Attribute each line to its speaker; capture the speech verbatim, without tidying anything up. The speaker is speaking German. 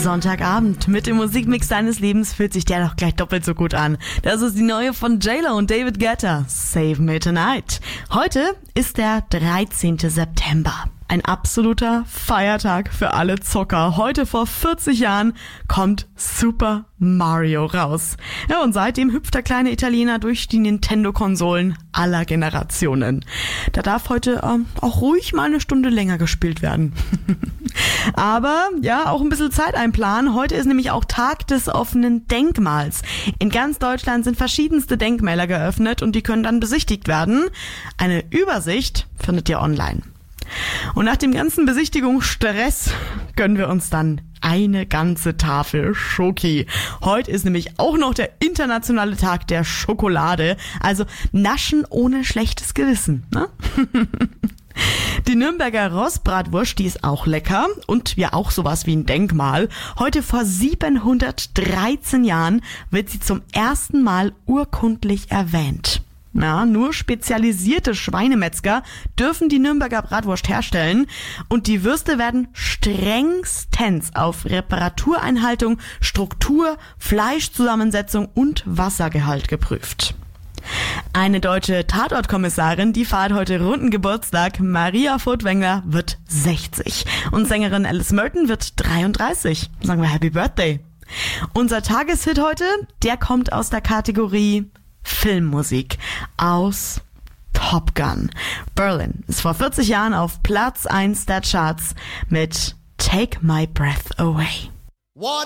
Speaker 1: Sonntagabend mit dem Musikmix deines Lebens fühlt sich der doch gleich doppelt so gut an. Das ist die neue von J Lo und David Guetta, Save Me Tonight. Heute ist der dreizehnten September. Ein absoluter Feiertag für alle Zocker. Heute vor vierzig Jahren kommt Super Mario raus. Ja, und seitdem hüpft der kleine Italiener durch die Nintendo-Konsolen aller Generationen. Da darf heute ähm, auch ruhig mal eine Stunde länger gespielt werden. Aber ja, auch ein bisschen Zeit einplanen. Heute ist nämlich auch Tag des offenen Denkmals. In ganz Deutschland sind verschiedenste Denkmäler geöffnet und die können dann besichtigt werden. Eine Übersicht findet ihr online. Und nach dem ganzen Besichtigungsstress gönnen wir uns dann eine ganze Tafel Schoki. Heute ist nämlich auch noch der internationale Tag der Schokolade. Also naschen ohne schlechtes Gewissen, ne? Die Nürnberger Rostbratwurst, die ist auch lecker und ja auch sowas wie ein Denkmal. Heute vor siebenhundertdreizehn Jahren wird sie zum ersten Mal urkundlich erwähnt. Ja, nur spezialisierte Schweinemetzger dürfen die Nürnberger Bratwurst herstellen und die Würste werden strengstens auf Reparatureinhaltung, Struktur, Fleischzusammensetzung und Wassergehalt geprüft. Eine deutsche Tatortkommissarin, die feiert heute runden Geburtstag. Maria Furtwängler wird sechzig und Sängerin Alice Merton wird dreiunddreißig. Sagen wir Happy Birthday. Unser Tageshit heute, der kommt aus der Kategorie Filmmusik aus Top Gun. Berlin ist vor vierzig Jahren auf Platz eins der Charts mit Take My Breath Away.